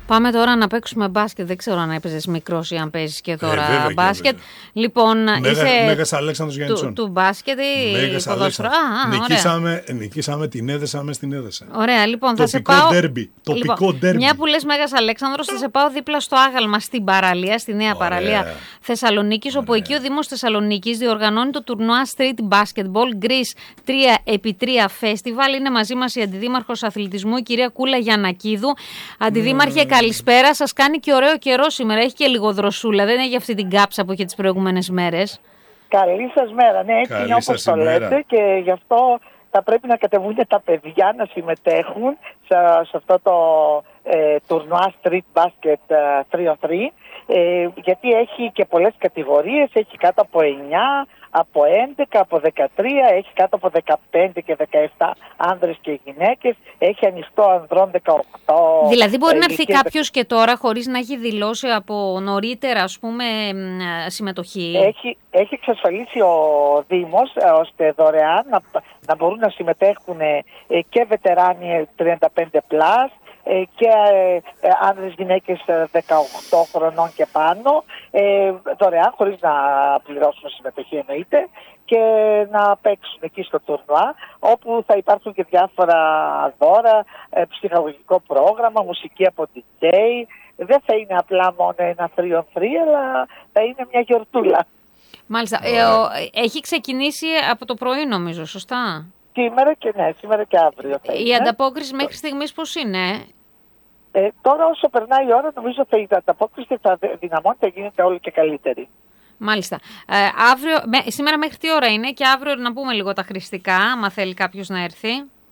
Πάμε τώρα να παίξουμε μπάσκετ. Δεν ξέρω αν έπαιζες μικρός ή αν παίζεις και τώρα μπάσκετ. Λοιπόν, Μέγας Αλέξανδρος Γιάννητσον. Του μπάσκετ ή ποδόσφαιρο. Νικήσαμε την Έδεσα μέσα στην Έδεσα. Ωραία, λοιπόν, θα σε πάω. Τοπικό ντέρμπι. Μια που λες Μέγας Αλέξανδρος, θα σε πάω δίπλα στο άγαλμα στην παραλία, στη νέα παραλία Θεσσαλονίκης, όπου εκεί ο Δήμος Θεσσαλονίκης διοργανώνει το τουρνουά Street Basketball Greece 3x3 Festival. Είναι μαζί μας η Αντιδήμαρχος Αθλητισμού, η κυρία Κούλα Γιαννακίδου. Αντιδήμαρχε, καλησπέρα. Σας κάνει και ωραίο καιρό σήμερα. Έχει και λίγο δροσούλα. Δεν έχει αυτή την κάψα που είχε τις προηγούμενες μέρες. Καλή σας μέρα. Ναι, έτσι είναι όπως το λέτε, και γι' αυτό θα πρέπει να κατεβούν τα παιδιά να συμμετέχουν σε αυτό το τουρνουά Street Basket 3x3, γιατί έχει και πολλές κατηγορίες. Έχει κάτω από 9, από 11, από 13, έχει κάτω από 15 και 17 άνδρες και γυναίκες, έχει ανοιχτό ανδρών 18. Δηλαδή μπορεί να έρθει κάποιος και τώρα χωρίς να έχει δηλώσει από νωρίτερα, ας πούμε, συμμετοχή. Έχει εξασφαλίσει ο Δήμος ώστε δωρεάν να μπορούν να συμμετέχουν και βετεράνοι 35+, και άνδρες γυναίκες 18 χρονών και πάνω, δωρεάν, χωρίς να πληρώσουν συμμετοχή εννοείται, και να παίξουν εκεί στο τουρνουά, όπου θα υπάρχουν και διάφορα δώρα, ψυχαγωγικό πρόγραμμα, μουσική από DJ. Δεν θα είναι απλά μόνο ένα 3on3, αλλά θα είναι μια γιορτούλα. Μάλιστα. Έχει ξεκινήσει από το πρωί, νομίζω, σωστά? Σήμερα και αύριο θα είναι. Η ανταπόκριση μέχρι στιγμής πώς είναι? Τώρα όσο περνάει η ώρα, νομίζω ότι η ανταπόκριση θα δυναμώνει, θα γίνεται όλο και καλύτερη. Μάλιστα. Σήμερα μέχρι τι ώρα είναι, και αύριο να πούμε λίγο τα χρηστικά, άμα θέλει κάποιος να έρθει?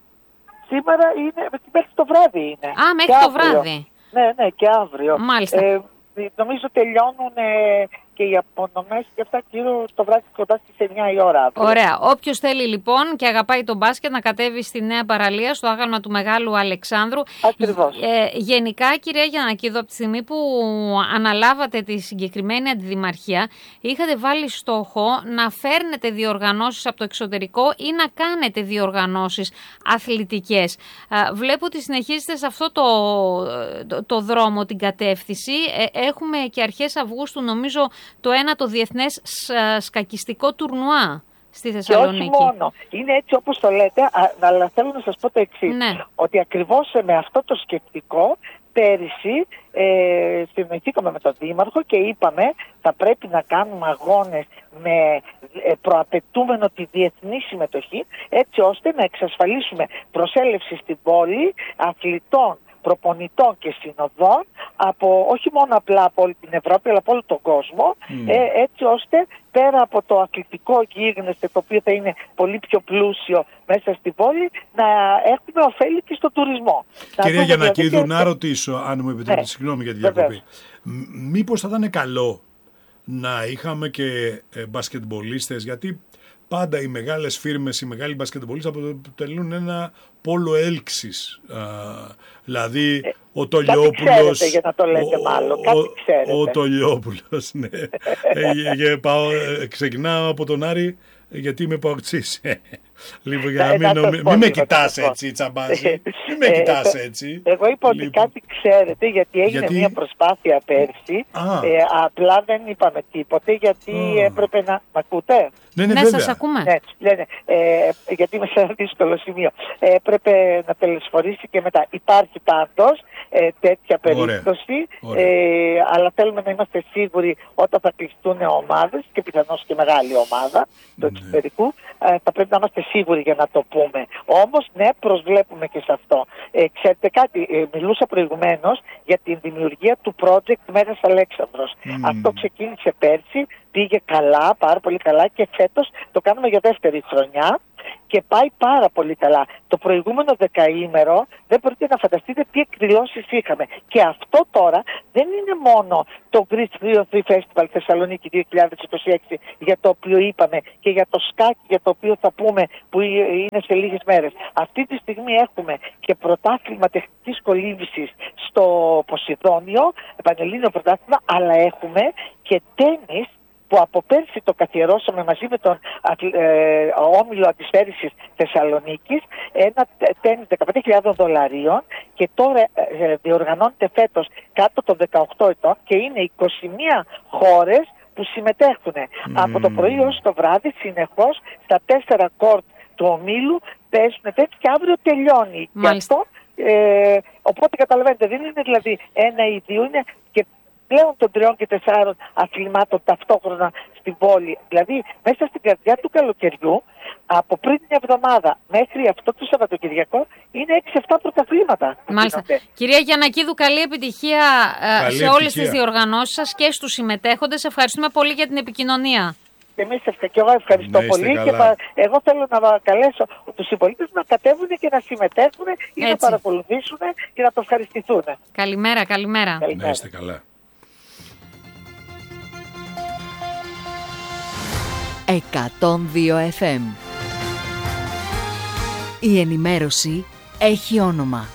Σήμερα είναι μέχρι το βράδυ είναι. Μέχρι το βράδυ. Ναι, και αύριο. Μάλιστα. Νομίζω τελειώνουν και οι απονομές και αυτά γύρω το βράδυ, κοντά στις 9 η ώρα. Ωραία. Όποιος θέλει λοιπόν και αγαπάει τον μπάσκετ να κατέβει στη νέα παραλία, στο άγαλμα του Μεγάλου Αλεξάνδρου. Ακριβώς. Γενικά, κυρία Γιαννακίδου, από τη στιγμή που αναλάβατε τη συγκεκριμένη αντιδημαρχία, είχατε βάλει στόχο να φέρνετε διοργανώσεις από το εξωτερικό ή να κάνετε διοργανώσεις αθλητικές. Βλέπω ότι συνεχίζετε σε αυτό το δρόμο, την κατεύθυνση. Έχουμε και αρχές Αυγούστου, νομίζω, το το διεθνές σκακιστικό τουρνουά στη Θεσσαλονίκη. Και όχι μόνο. Είναι έτσι όπως το λέτε, αλλά θέλω να σας πω το εξής. Ναι. Ότι ακριβώς με αυτό το σκεπτικό πέρυσι συνεχίσαμε με τον Δήμαρχο και είπαμε θα πρέπει να κάνουμε αγώνες με προαπαιτούμενο τη διεθνή συμμετοχή, έτσι ώστε να εξασφαλίσουμε προσέλευση στην πόλη αθλητών, προπονητών και συνοδών από, όχι μόνο απλά από όλη την Ευρώπη, αλλά από όλο τον κόσμο, έτσι ώστε πέρα από το αθλητικό γίγνεσθε, το οποίο θα είναι πολύ πιο πλούσιο μέσα στην πόλη, να έχουμε ωφέλη και στο τουρισμό. Κυρία Γιαννακίδου, να ρωτήσω, αν μου επιτρέπετε, συγγνώμη για τη διακοπή. Μήπως θα ήταν καλό να είχαμε και μπασκετμπολίστες, γιατί πάντα οι μεγάλες φίρμες, οι μεγάλοι μπασκετμπολίστες αποτελούν ένα πόλο έλξης. Δηλαδή ο Τολιόπουλος, για να το λέτε μάλλον, ο Τολιόπουλος, ναι. Ξεκινάω από τον Άρη, γιατί είμαι παοξής. Λοιπόν, για να μην με κοιτάς έτσι, Τσαμπάζη. Μην με κοιτάς έτσι. Εγώ είπα ότι κάτι ξέρετε, γιατί έγινε μια προσπάθεια πέρσι. Απλά δεν είπαμε τίποτε, γιατί έπρεπε να... Μ' ακούτε? Ναι, σας ακούμε. Ναι, γιατί είμαι σε ένα δύσκολο σημείο. Έπρεπε να τελεσφορήσει και μετά. Υπάρχει πάντως τέτοια περίπτωση, αλλά θέλουμε να είμαστε σίγουροι όταν θα κλειστούν ομάδες, και πιθανώς και μεγάλη ομάδα του εξωτερικού, θα πρέπει να είμαστε σίγουροι για να το πούμε. Όμως, ναι, προσβλέπουμε και σε αυτό. Ξέρετε κάτι, μιλούσα προηγουμένως για την δημιουργία του project Μέγας Αλέξανδρος. Αυτό ξεκίνησε πέρσι, πήγε καλά, πάρα πολύ καλά, και φέτος το κάνουμε για δεύτερη χρονιά και πάει πάρα πολύ καλά. Το προηγούμενο δεκαήμερο δεν μπορείτε να φανταστείτε τι εκδηλώσεις είχαμε. Και αυτό τώρα δεν είναι μόνο το Greece 3on3 Festival Θεσσαλονίκη 2026, για το οποίο είπαμε, και για το σκάκι για το οποίο θα πούμε, που είναι σε λίγες μέρες. Αυτή τη στιγμή έχουμε και πρωτάθλημα τεχνικής κολύμβησης στο Ποσειδόνιο, πανελλήνιο πρωτάθλημα, αλλά έχουμε και τένις που από πέρσι το καθιερώσαμε μαζί με τον Όμιλο Αντισφαίρησης Θεσσαλονίκης, ένα τένις $15,000 και τώρα διοργανώνεται φέτος κάτω των 18 ετών και είναι 21 χώρες που συμμετέχουν. Από το πρωί ως το βράδυ συνεχώς στα 4 κόρτ του ομίλου παίζουν τέτοιοι και αύριο τελειώνει. Γι' αυτό, οπότε καταλαβαίνετε, δεν είναι δηλαδή ένα ή δύο, είναι και πλέον των 3 και 4 αθλημάτων ταυτόχρονα στην πόλη. Δηλαδή μέσα στην καρδιά του καλοκαιριού, από πριν μια εβδομάδα μέχρι αυτό το Σαββατοκυριακό, είναι 6-7 πρωταθλήματα. Μάλιστα. Κυρία Γιαννακίδου, καλή επιτυχία σε όλες τις διοργανώσεις σας και στους συμμετέχοντες. Ευχαριστούμε πολύ για την επικοινωνία. Και εγώ ευχαριστώ πολύ και εγώ θέλω να καλέσω τους συμπολίτες να κατέβουν και να συμμετέχουν ή να παρακολουθήσουν και να το ευχαριστηθούν. Καλημέρα, καλημέρα. Να είστε καλά. 102 FM. Η ενημέρωση έχει όνομα.